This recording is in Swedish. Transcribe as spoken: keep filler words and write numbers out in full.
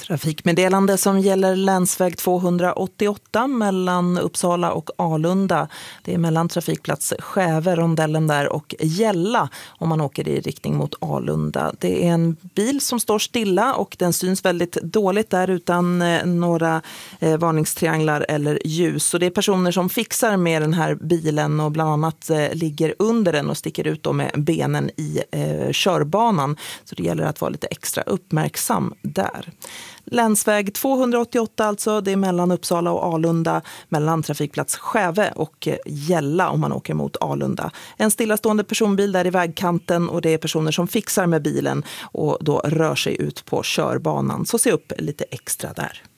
Trafikmeddelande som gäller länsväg tvåhundraåttioåtta mellan Uppsala och Alunda. Det är mellan trafikplats Skäve, rondellen där, och Gälla om man åker i riktning mot Alunda. Det är en bil som står stilla och den syns väldigt dåligt där utan eh, några eh, varningstrianglar eller ljus. Så det är personer som fixar med den här bilen och bland annat eh, ligger under den och sticker ut då med benen i eh, körbanan. Så det gäller att vara lite extra uppmärksam där. Länsväg tvåhundraåttioåtta alltså, det är mellan Uppsala och Alunda, mellan trafikplats Skäve och Gälla om man åker mot Alunda. En stillastående personbil där i vägkanten och det är personer som fixar med bilen och då rör sig ut på körbanan. Så se upp lite extra där.